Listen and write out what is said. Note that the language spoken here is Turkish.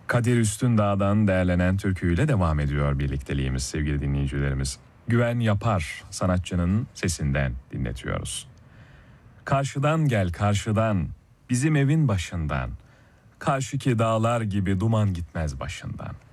Kadir Üstündağ'dan değerlenen türküyle devam ediyor birlikteliğimiz sevgili dinleyicilerimiz. Güven Yapar sanatçının sesinden dinletiyoruz. Karşıdan gel karşıdan, bizim evin başından, karşıki dağlar gibi duman gitmez başından.